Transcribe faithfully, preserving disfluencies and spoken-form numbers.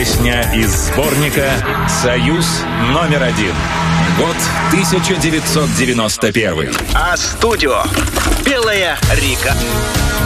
Песня из сборника «Союз номер один». Год тысяча девятьсот девяносто первый. А студио «Белая Рика».